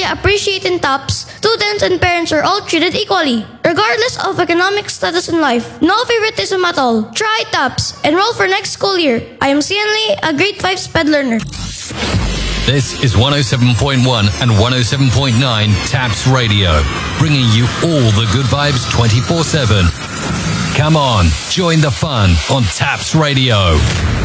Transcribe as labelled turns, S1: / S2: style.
S1: appreciate in TAPS, students and parents are all treated equally, regardless of economic status in life. No favoritism at all. Try TAPS. Enroll for next school year. I am Sian Lee, a grade 5 SPED learner.
S2: This is 107.1 and 107.9 TAPS Radio, bringing you all the good vibes 24/7. Come on, join the fun on TAPS Radio.